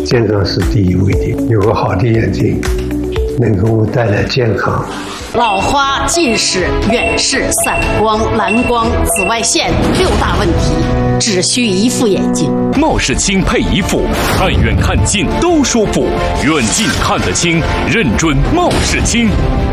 健康是第一位的，有个好的眼睛能给我带来健康。 老花、近视、远视、散光、蓝光、紫外线6大问题，只需一副眼镜。 茂世清配一副，看远看近都舒服，远近看得清，认准茂世清。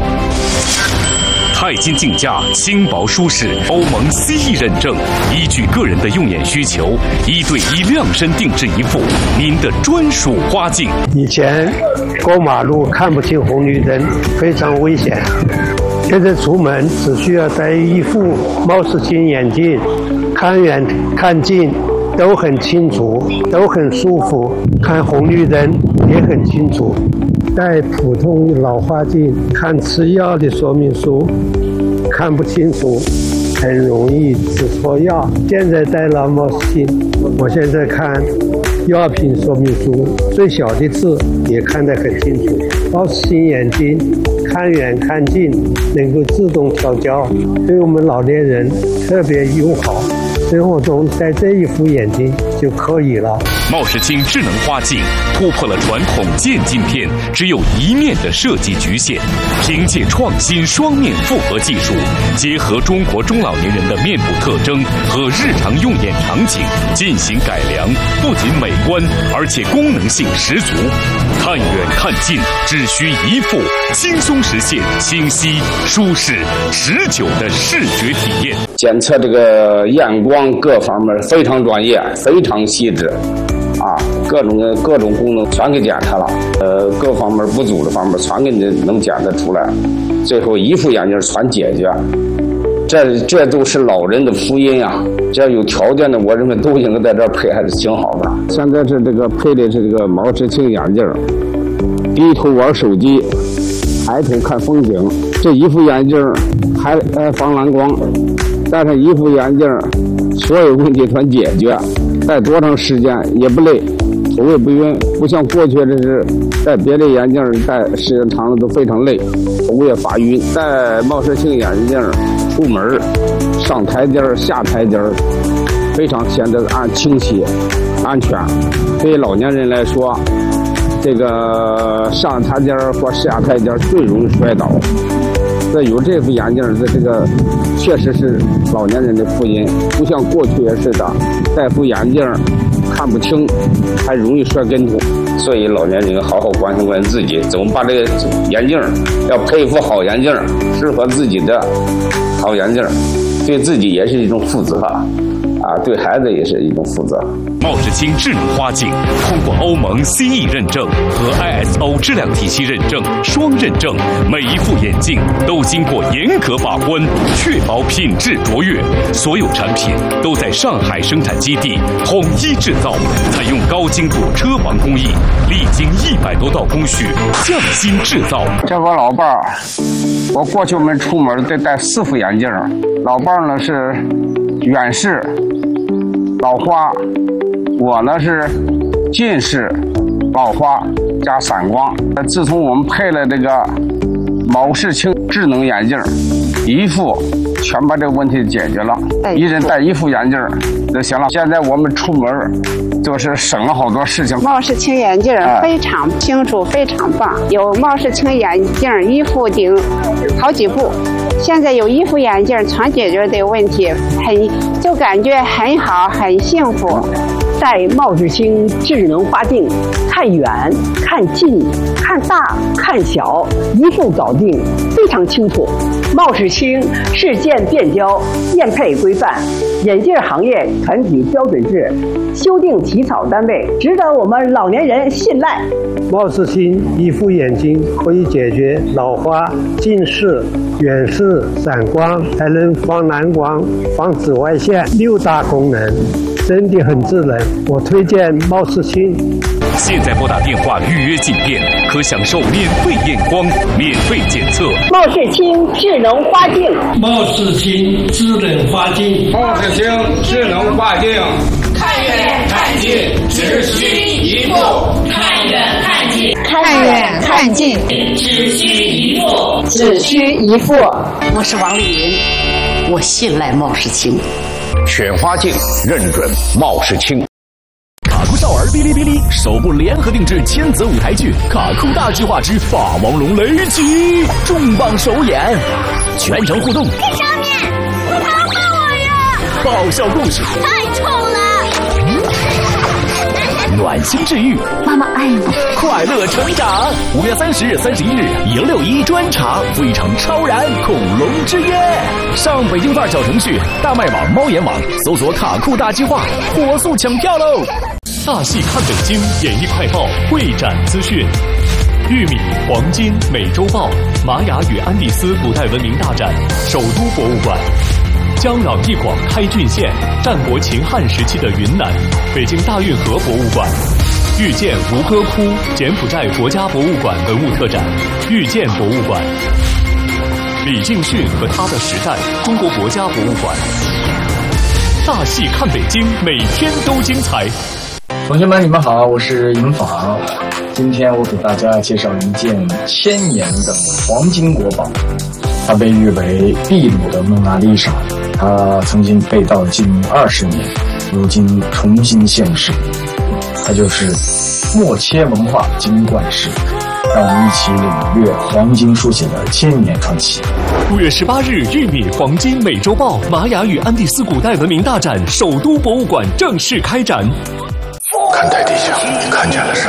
钛金镜架，轻薄舒适，欧盟 CE 认证，依据个人的用眼需求，1对1量身定制一副您的专属花镜。 以前过马路看不清红绿灯，非常危险。现在出门只需要戴一副茂世清眼镜，看远看近都很清楚，都很舒服，看红绿灯也很清楚。戴普通老花镜看吃药的说明书看不清楚，很容易吃错药。现在戴了茂世清，我现在看药品说明书最小的字也看得很清楚。茂世清眼睛看远看近能够自动调焦，对我们老年人特别友好，生活中戴这一副眼镜就可以了。 茂世清智能花镜突破了传统渐镜片只有一面的设计局限，凭借创新双面复合技术，结合中国中老年人的面部特征和日常用眼场景进行改良，不仅美观，而且功能性十足。看远看近只需一副，轻松实现清晰、舒适、持久的视觉体验。 检测这个验光各方面非常专业，非常细致。各种功能全给检查了，各方面不足的方面全给你能检测出来，最后一副眼镜全解决。这都是老人的福音啊！只要有条件的，我认为都应该在这儿配，还是挺好的。现在是这个配的是这个茂世清眼镜，低头玩手机，抬头看风景。这一副眼镜还防蓝光，戴上一副眼镜，所有问题全解决。戴多长时间也不累，头也不晕，不像过去这是戴别的眼镜戴时间长了都非常累，头也发晕。戴茂世清眼镜出门上台阶下台阶非常显得清晰安全。对于老年人来说，这个上台阶或下台阶最容易摔倒。有这副眼镜的这个确实是老年人的福音，不像过去似的戴副眼镜看不清，还容易摔跟头。所以老年人好好关心关心自己，怎么把这个眼镜要配一副好眼镜，适合自己的好眼镜，对自己也是一种负责对孩子也是一种负责。 茂世清智能花镜通过欧盟 CE 认证和 ISO 质量体系认证双认证，每一副眼镜都经过严格把关，确保品质卓越。所有产品都在上海生产基地统一制造，采用高精度车床工艺，历经100多道工序，匠心制造。 这我老伴儿，我过去我们出门得戴4副眼镜，老伴儿呢是远视、老花，我呢是近视、老花加散光。自从我们配了这个茂世清智能眼镜，一副全把这个问题解决了，一人戴一副眼镜就行了。现在我们出门就是省了好多事情。 茂世清眼镜非常清楚，非常棒。有茂世清眼镜一副顶好几部，现在有一副眼镜全解决这个问题，就感觉很好，很幸福。 戴茂世清智能花镜，看远、看近、看大、看小，一步搞定，非常清楚。茂世清事件变焦，验配规范，眼镜行业团体标准制，修订起草单位，值得我们老年人信赖。 茂世清一副眼镜可以解决老花、近视、远视、散光，还能防蓝光、防紫外线6大功能，真的很智能。我推荐茂世清。 现在拨打电话预约镜片，可享受免费验光、免费检测。 茂世清智能花镜， 茂世清智能花镜， 茂世清智能花镜， 看远看近只需一副，看远看近， 看远看近只需一副， 只需一副。 我是王丽云，我信赖茂世清。 选花镜认准茂世清。 卡酷少儿哔哩哔哩首部联合定制亲子舞台剧《卡酷大计划之霸王龙雷击》重磅首演，全程互动。 看上面，他骂我呀！ 爆笑故事， 太丑了！ 暖心治愈， 妈妈爱你， 快乐成长。5月30日、31日，1061专场，非常超燃恐龙之夜。上北京范儿小程序、大麦网、猫眼网搜索“卡酷大计划”，火速抢票喽！大戏看北京，演艺快报会展资讯。玉米、黄金、美洲豹、玛雅与安第斯古代文明大展，首都博物馆。江壤一广开郡县，战国秦汉时期的云南，北京大运河博物馆。遇见吴哥窟，柬埔寨国家博物馆文物特展，遇见博物馆。李敬训和他的时代，中国国家博物馆。大戏看北京，每天都精彩。 同学们，你们好，我是尹昉。今天我给大家介绍一件1000年的黄金国宝，它被誉为秘鲁的蒙娜丽莎。它曾经被盗近20年，如今重新现世。它就是默切文化金冠石。让我们一起领略黄金书写的1000年传奇。 5月18日，玉米、黄金、美洲豹、玛雅与安第斯古代文明大展首都博物馆正式开展。 看台底下，你看见了啥？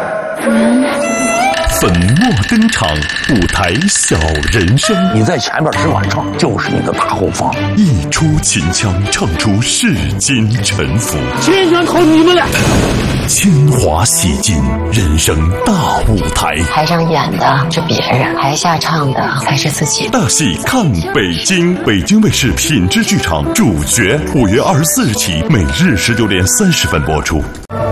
粉墨登场，舞台小人生。 你在前边只管唱，就是你的大后方。 一出秦腔，唱出世间沉浮。 千元投你们俩。 铅华洗尽人生大舞台。 台上演的是别人，台下唱的才是自己。 大戏看北京，北京卫视品质剧场主角，5月24日起，每日19点30分播出。